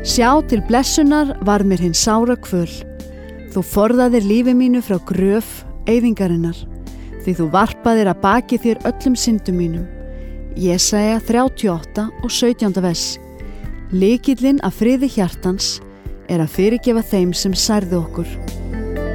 Sjá til blessunar var mér hinn sára kvöl. Þú forðaðir lífi mínu frá gröf eyðingarinnar, því þú varpaðir að baki þér öllum syndum mínum. Jesaja 38 og 17. vers. Lykillinn að friði hjartans er að fyrirgefa þeim sem særðu okkur.